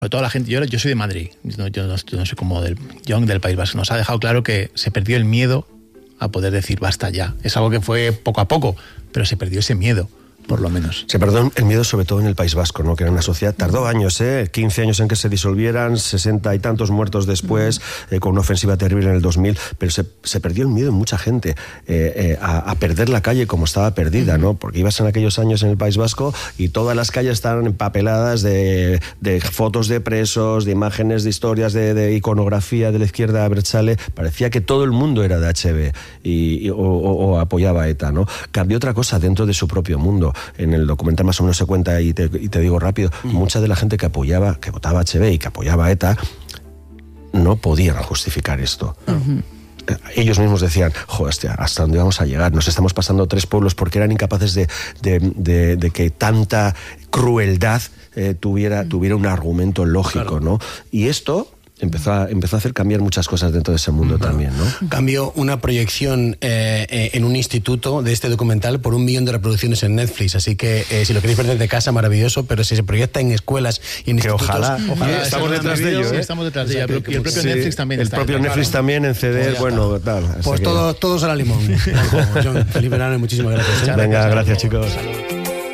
Sobre todo la gente, yo soy de Madrid, yo no soy como del País Vasco. Nos ha dejado claro que se perdió el miedo a poder decir basta ya. Es algo que fue poco a poco, pero se perdió ese miedo, por lo menos. Se perdió el miedo sobre todo en el País Vasco, ¿no? Que era una sociedad, tardó años, 15 años en que se disolvieran, 60 y tantos muertos después, con una ofensiva terrible en el 2000, pero se perdió el miedo en mucha gente a perder la calle como estaba perdida, ¿no? Porque ibas en aquellos años en el País Vasco y todas las calles estaban empapeladas de fotos de presos, de imágenes, de historias, de iconografía de la izquierda abertzale. Parecía que todo el mundo era de HB o apoyaba a ETA, ¿no? Cambió otra cosa dentro de su propio mundo. En el documental más o menos se cuenta, y te digo rápido, mucha de la gente que votaba HB y que apoyaba a ETA no podían justificar esto. Ellos mismos decían, hostia, ¿hasta dónde vamos a llegar? Nos estamos pasando 3 pueblos, porque eran incapaces de que tanta crueldad tuviera un argumento lógico, ¿no? Y esto empezó a hacer cambiar muchas cosas dentro de ese mundo también, ¿no? Cambió una proyección en un instituto de este documental por 1 millón de reproducciones en Netflix, así que si lo queréis ver desde casa, maravilloso, pero si se proyecta en escuelas y en institutos... Ojalá estamos detrás de ello, Sí, estamos detrás de ello. Y el propio Netflix también el está. propio Netflix también en CD, bueno, tal. Pues todos a la limón. John, feliz verano y muchísimas gracias. Venga, gracias, chicos. Salud.